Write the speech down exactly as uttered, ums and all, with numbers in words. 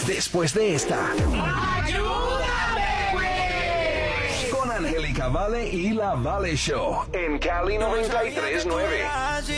después de esta. ¡Ayúdame, güey! Con Angélica Vale y La Vale Show en Cali noventa y tres punto nueve.